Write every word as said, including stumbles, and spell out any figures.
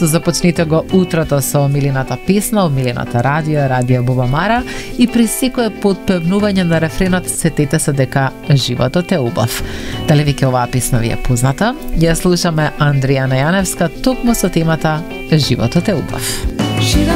започнете го утрото со омилената песна, омилената радио, радио Бубамара и при секое подпевнување на рефренот сетете се дека животот е убав. Дали веќе оваа песна ви е позната? Ја слушаме Андријана Јаневска токму со темата Животот е убав.